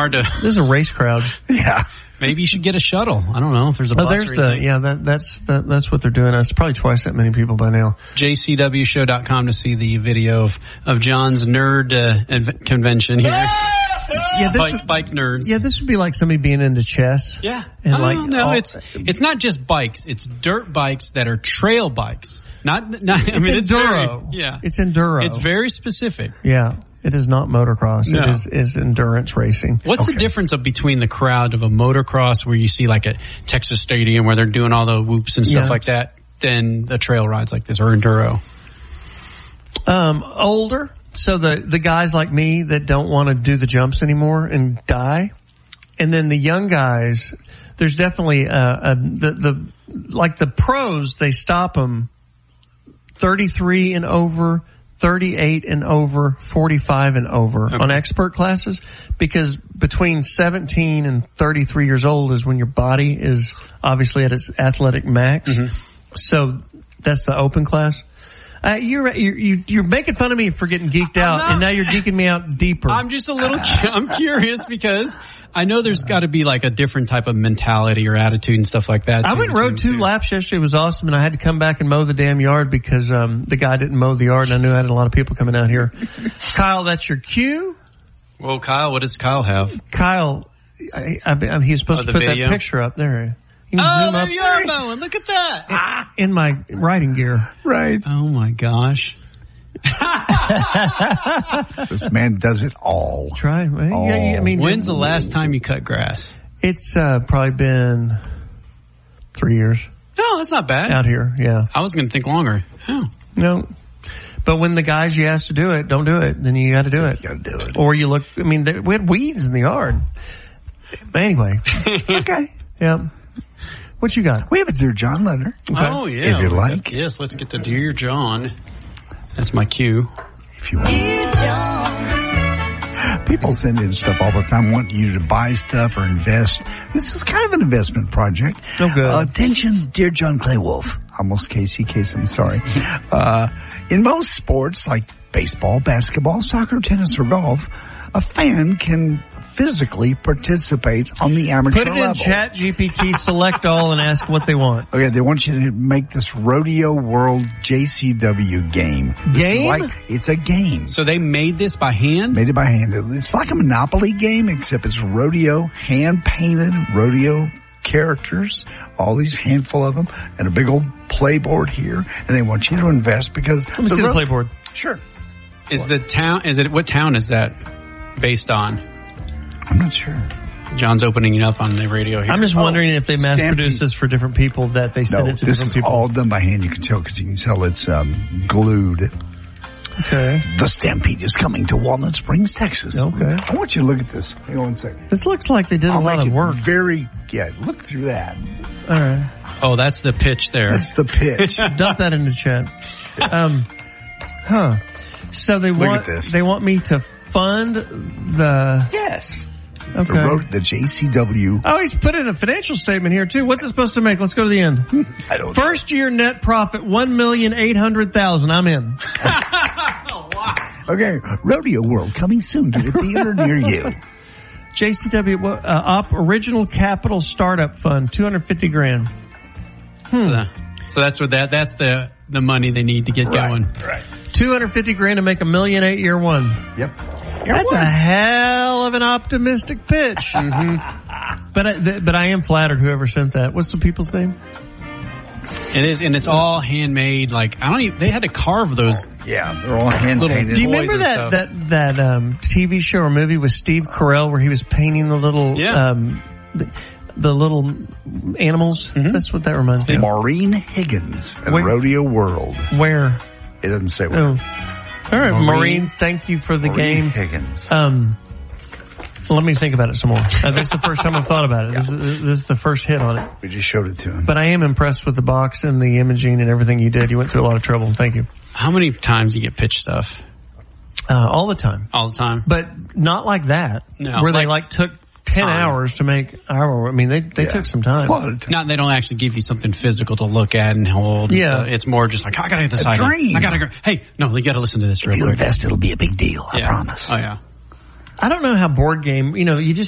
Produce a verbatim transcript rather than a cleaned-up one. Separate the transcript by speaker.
Speaker 1: hard to.
Speaker 2: This is a race crowd.
Speaker 3: Yeah.
Speaker 1: Maybe you should get a shuttle. I don't know if there's a
Speaker 2: oh,
Speaker 1: bus
Speaker 2: there's
Speaker 1: or
Speaker 2: the
Speaker 1: anything.
Speaker 2: yeah. That, that's that, that's what they're doing. It's probably twice that many people by now.
Speaker 1: J C W show dot com to see the video of, of John's nerd uh, inv- convention here.
Speaker 2: Yeah, this
Speaker 1: bike,
Speaker 2: would,
Speaker 1: bike nerds.
Speaker 2: yeah, this would be like somebody being into chess.
Speaker 1: Yeah.
Speaker 2: And
Speaker 1: oh,
Speaker 2: like
Speaker 1: no,
Speaker 2: all-
Speaker 1: it's it's not just bikes. It's dirt bikes that are trail bikes. Not, not
Speaker 2: It's
Speaker 1: I mean, it's
Speaker 2: enduro.
Speaker 1: very, yeah.
Speaker 2: It's enduro.
Speaker 1: It's very specific.
Speaker 2: Yeah, it is not motocross.
Speaker 1: No.
Speaker 2: It is, is endurance racing.
Speaker 1: What's
Speaker 3: Okay.
Speaker 1: the difference of between the crowd of a motocross where you see like at Texas Stadium where they're doing all the whoops and stuff
Speaker 2: Yeah.
Speaker 1: like that than the trail rides like this or enduro?
Speaker 2: Um, older. So the, the guys like me that don't want to do the jumps anymore and die. And then the young guys, there's definitely, uh, a, the, the, like the pros, they stop them thirty-three and over, thirty-eight and over, forty-five and over
Speaker 1: Okay.
Speaker 2: on expert classes, because between seventeen and thirty-three years old is when your body is obviously at its athletic max.
Speaker 1: Mm-hmm.
Speaker 2: So that's the open class. Uh, you're, you're, you're making fun of me for getting geeked out,
Speaker 1: not.
Speaker 2: and now you're geeking me out deeper.
Speaker 1: I'm just a little, cu- I'm curious because I know there's got to be like a different type of mentality or attitude and stuff like that.
Speaker 2: I
Speaker 1: too,
Speaker 2: went and rode
Speaker 1: between
Speaker 2: two
Speaker 1: the
Speaker 2: laps yesterday. It was awesome, and I had to come back and mow the damn yard because um the guy didn't mow the yard, and I knew I had a lot of people coming out here. Kyle, that's your cue.
Speaker 1: Well, Kyle, what does Kyle have?
Speaker 2: Kyle, I, I, I, he's supposed
Speaker 1: Oh,
Speaker 2: to
Speaker 1: the
Speaker 2: put
Speaker 1: video?
Speaker 2: that picture up there. You can
Speaker 1: Oh,
Speaker 2: zoom
Speaker 1: there
Speaker 2: up
Speaker 1: you are, Bowen. Look at that.
Speaker 2: in my riding gear.
Speaker 3: Right.
Speaker 1: Oh, my gosh.
Speaker 3: This man does it all.
Speaker 2: Try. Well, yeah, yeah, I mean,
Speaker 1: When's the last time you cut grass?
Speaker 2: It's uh, probably been three years
Speaker 1: No, that's not bad.
Speaker 2: out here. Yeah.
Speaker 1: I was going to think longer. Oh.
Speaker 2: No. But when the guys you ask to do it don't do it, then you got to do it.
Speaker 3: You gotta do it.
Speaker 2: Or you look, I mean, there- we had weeds in the yard. Anyway.
Speaker 3: Okay.
Speaker 2: Yeah. What you got?
Speaker 3: We have a Dear John letter.
Speaker 1: Oh, yeah.
Speaker 3: If you like.
Speaker 1: Yes, let's get to Dear John. That's my cue.
Speaker 3: If you want. People send in stuff all the time, want you to buy stuff or invest. This is kind of an investment project.
Speaker 2: Oh, good.
Speaker 3: Uh, attention, Dear John Clay Wolf. Almost Casey Kasem, sorry. Uh, in most sports like baseball, basketball, soccer, tennis, or golf, a fan can physically participate on the amateur
Speaker 2: Put it
Speaker 3: level.
Speaker 2: in Chat G P T, select all, and ask what they want.
Speaker 3: Okay, they want you to make this Rodeo World J C W game. This is
Speaker 2: Game?
Speaker 3: like, it's a game.
Speaker 1: So they made this by hand?
Speaker 3: Made it by hand. It's like a Monopoly game, except it's rodeo, hand-painted rodeo characters, all these handful of them, and a big old playboard here. And they want you to invest because...
Speaker 2: Let me see the
Speaker 3: ro-
Speaker 2: playboard.
Speaker 3: Sure.
Speaker 1: Is the town, is it, what town is that based on?
Speaker 3: I'm not sure.
Speaker 1: John's opening it up on the radio here.
Speaker 2: I'm just
Speaker 3: Oh,
Speaker 2: wondering if they mass
Speaker 3: Stampede.
Speaker 2: produce this for different people, that they send
Speaker 3: No,
Speaker 2: it to
Speaker 3: this
Speaker 2: different
Speaker 3: is
Speaker 2: people.
Speaker 3: all done by hand. You can tell because you can tell it's um, glued.
Speaker 2: Okay.
Speaker 3: The Stampede is coming to Walnut Springs, Texas.
Speaker 2: Okay.
Speaker 3: I want you to look at this. Hang on one second.
Speaker 2: This looks like they did a
Speaker 3: I'll
Speaker 2: lot
Speaker 3: make
Speaker 2: of
Speaker 3: it
Speaker 2: work.
Speaker 3: very, yeah, look through that.
Speaker 2: All right.
Speaker 1: Oh, that's the pitch there.
Speaker 3: That's the pitch.
Speaker 2: Dump that into chat. Um, huh. So they
Speaker 3: Look
Speaker 2: want
Speaker 3: at this.
Speaker 2: they want me to fund the
Speaker 3: Yes.
Speaker 2: okay.
Speaker 3: The, road, the J C W.
Speaker 2: Oh, he's put in a financial statement here too. What's it supposed to make? Let's go to the end.
Speaker 3: I don't
Speaker 2: First year net profit one million eight hundred thousand. I'm in.
Speaker 3: know. Okay. Rodeo World coming soon to a theater near you.
Speaker 2: J C W uh, Op Original Capital Startup Fund, two hundred fifty grand.
Speaker 1: So, so that's what that, that's the, the money they need to get going.
Speaker 3: Right.
Speaker 2: two hundred fifty grand to make a million eight year one.
Speaker 3: Yep.
Speaker 2: That's a hell of an optimistic pitch. Mm-hmm. But I, th- but I am flattered. Whoever sent that. What's the people's name?
Speaker 1: It is, and it's all handmade. Like, I don't even, they had to carve those.
Speaker 3: Yeah, they're all hand
Speaker 1: Little-
Speaker 3: painted.
Speaker 2: Do you
Speaker 1: Toys
Speaker 2: remember
Speaker 1: and
Speaker 2: that
Speaker 1: stuff.
Speaker 2: that that um, T V show or movie with Steve Carell where he was painting the little
Speaker 1: Yeah.
Speaker 2: um, the, the little animals?
Speaker 1: Mm-hmm.
Speaker 2: That's what that reminds me of.
Speaker 3: Maureen Higgins at
Speaker 2: Wait.
Speaker 3: Rodeo World.
Speaker 2: Where?
Speaker 3: It doesn't say where.
Speaker 2: Oh, all right,
Speaker 3: Maureen-
Speaker 2: Maureen. Thank you for the
Speaker 3: Maureen
Speaker 2: game.
Speaker 3: Higgins.
Speaker 2: Um, let me think about it some more. Uh, this is the first time I've thought about it. This, is, this is the first hit on it.
Speaker 3: We just showed it to him.
Speaker 2: But I am impressed with the box and the imaging and everything you did. You went through a lot of trouble. Thank you.
Speaker 1: How many times do you get pitch stuff?
Speaker 2: Uh, all the time.
Speaker 1: All the time?
Speaker 2: But not like that.
Speaker 1: No,
Speaker 2: where they
Speaker 1: like
Speaker 2: like took ten
Speaker 1: time.
Speaker 2: hours to make our, I mean, they, they
Speaker 3: Yeah.
Speaker 2: took some time.
Speaker 3: Well, it-
Speaker 1: Not, they don't actually give you something physical to look at and hold. and
Speaker 2: Yeah.
Speaker 1: stuff. It's more just like, I gotta get this
Speaker 3: A
Speaker 1: item.
Speaker 3: dream.
Speaker 1: I gotta go. Hey, no, you gotta listen to this real
Speaker 3: if you
Speaker 1: quick.
Speaker 3: invest, it'll be a big deal. I
Speaker 1: Yeah.
Speaker 3: promise.
Speaker 1: Oh, yeah.
Speaker 2: I don't know how board game, you know, you just